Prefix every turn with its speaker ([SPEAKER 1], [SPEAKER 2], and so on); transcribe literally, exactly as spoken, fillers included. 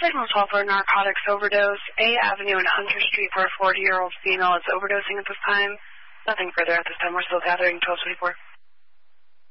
[SPEAKER 1] Signal twelve for a narcotics overdose, A Avenue and Hunter Street for a forty-year-old female is overdosing at this time. Nothing further at this time. We're still gathering twelve twenty-four.